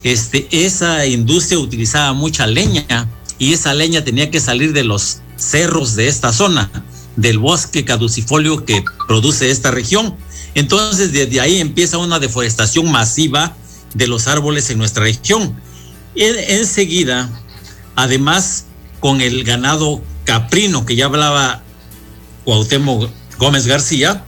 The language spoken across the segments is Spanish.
esa industria utilizaba mucha leña y esa leña tenía que salir de los cerros de esta zona, del bosque caducifolio que produce esta región. Entonces, desde ahí empieza una deforestación masiva de los árboles en nuestra región. Enseguida, además, con el ganado caprino, que ya hablaba Cuauhtémoc Gómez García,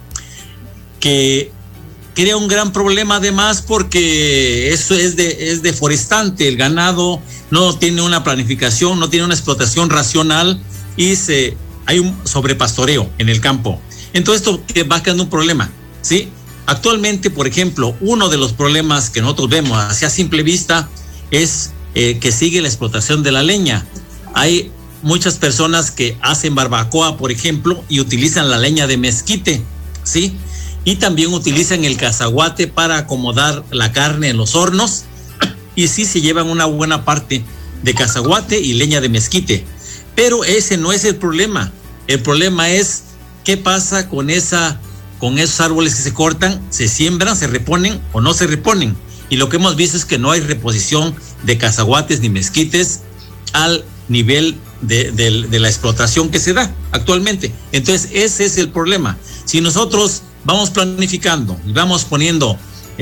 que crea un gran problema además porque eso es deforestante. El ganado no tiene una planificación, no tiene una explotación racional y hay un sobrepastoreo en el campo. Entonces esto va creando un problema, ¿sí? Actualmente, por ejemplo, uno de los problemas que nosotros vemos hacia simple vista es que sigue la explotación de la leña. Hay muchas personas que hacen barbacoa, por ejemplo, y utilizan la leña de mezquite, ¿sí? Y también utilizan el cazaguate para acomodar la carne en los hornos, y sí se llevan una buena parte de cazaguate y leña de mezquite. Pero ese no es el problema. El problema es qué pasa con esos árboles que se cortan, se siembran, se reponen o no se reponen. Y lo que hemos visto es que no hay reposición de cazaguates ni mezquites al nivel de la explotación que se da actualmente. Entonces ese es el problema. Si nosotros vamos planificando y vamos poniendo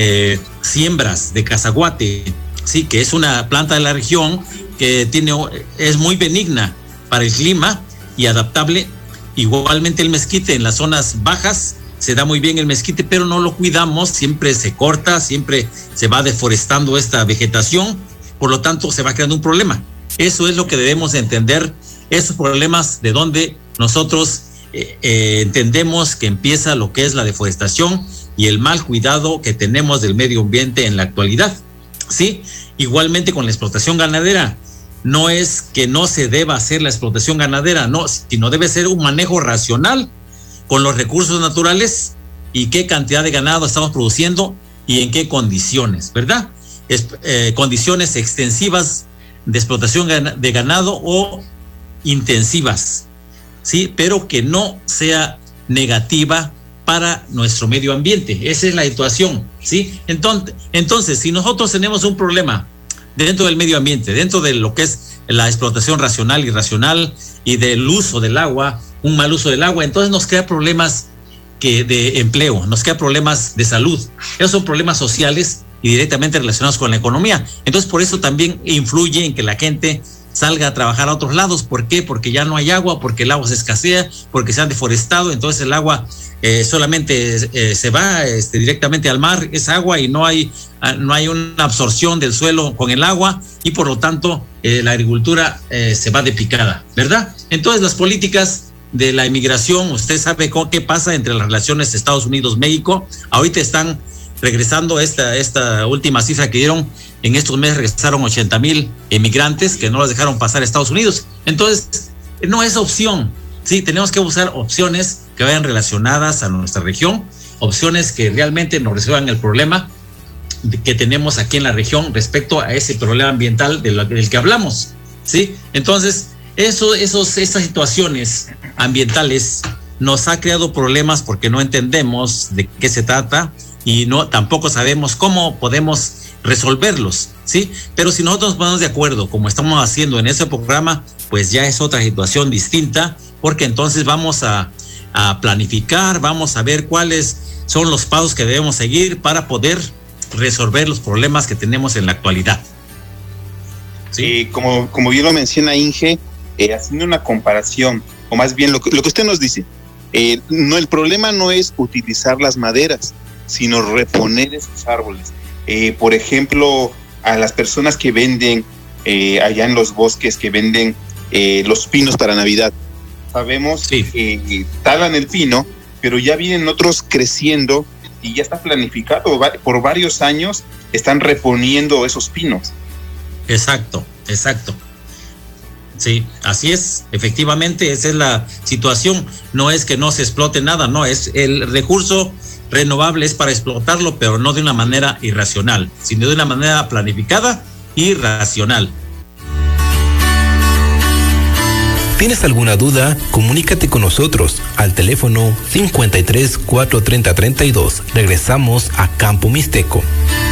siembras de cazaguate, sí, que es una planta de la región que es muy benigna para el clima y adaptable. Igualmente el mezquite en las zonas bajas se da muy bien el mezquite, pero no lo cuidamos, siempre se corta, siempre se va deforestando esta vegetación, por lo tanto se va creando un problema. Eso es lo que debemos entender, esos problemas de donde nosotros entendemos que empieza lo que es la deforestación y el mal cuidado que tenemos del medio ambiente en la actualidad, ¿sí? Igualmente con la explotación ganadera. No es que no se deba hacer la explotación ganadera, no, sino debe ser un manejo racional con los recursos naturales y qué cantidad de ganado estamos produciendo y en qué condiciones, ¿verdad? Condiciones extensivas de explotación de ganado o intensivas, ¿sí? Pero que no sea negativa para nuestro medio ambiente. Esa es la situación, ¿sí? Entonces, si nosotros tenemos un problema dentro del medio ambiente, dentro de lo que es la explotación racional, irracional y del uso del agua, un mal uso del agua, entonces nos crea problemas de empleo, nos crea problemas de salud. Esos son problemas sociales y directamente relacionados con la economía. Entonces, por eso también influye en que la gente salga a trabajar a otros lados. ¿Por qué? Porque ya no hay agua, porque el agua se escasea, porque se han deforestado, entonces el agua solamente se va directamente al mar, esa agua, y no hay una absorción del suelo con el agua, y por lo tanto la agricultura se va de picada, ¿verdad? Entonces las políticas de la inmigración, usted sabe qué pasa entre las relaciones Estados Unidos-México. Ahorita están regresando esta última cifra que dieron, en estos meses regresaron 80,000 emigrantes que no los dejaron pasar a Estados Unidos. Entonces, no es opción, sí, tenemos que buscar opciones que vayan relacionadas a nuestra región, opciones que realmente nos resuelvan el problema que tenemos aquí en la región respecto a ese problema ambiental del que hablamos, ¿sí? Entonces, esas situaciones ambientales nos ha creado problemas porque no entendemos de qué se trata y tampoco sabemos cómo podemos resolverlos, ¿sí? Pero si nosotros nos ponemos de acuerdo, como estamos haciendo en ese programa, pues ya es otra situación distinta, porque entonces vamos a planificar, vamos a ver cuáles son los pasos que debemos seguir para poder resolver los problemas que tenemos en la actualidad. ¿Sí? Como bien lo menciona Inge, haciendo una comparación, o más bien lo que usted nos dice, el problema no es utilizar las maderas, sino reponer esos árboles. Por ejemplo, a las personas que venden allá en los bosques, que venden los pinos para Navidad, sabemos que talan el pino, pero ya vienen otros creciendo y ya está planificado, por varios años están reponiendo esos pinos. Exacto. Sí, así es, efectivamente, esa es la situación. No es que no se explote nada, no, es el recurso renovable, es para explotarlo, pero no de una manera irracional, sino de una manera planificada y racional. ¿Tienes alguna duda? Comunícate con nosotros al teléfono 53 430 32. Regresamos a Campo Mixteco.